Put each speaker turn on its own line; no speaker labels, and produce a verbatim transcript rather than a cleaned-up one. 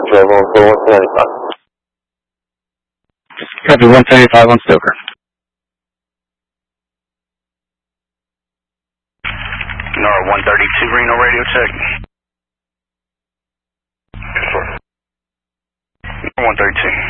Travel one seventy-five.
Copy one seventy-five on Stoker.
Nora one thirty-two, Reno radio check.
Yes, sir.
one thirty-two.